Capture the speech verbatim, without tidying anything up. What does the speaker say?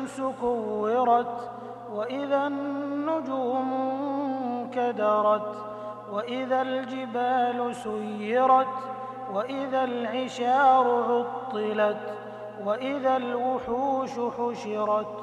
كُوِّرَتْ وَإِذَا النُّجُومُ انكَدَرَتْ وَإِذَا الْجِبَالُ سُيِّرَتْ وَإِذَا الْعِشَارُ عُطِّلَتْ وَإِذَا الْوُحُوشُ حُشِرَتْ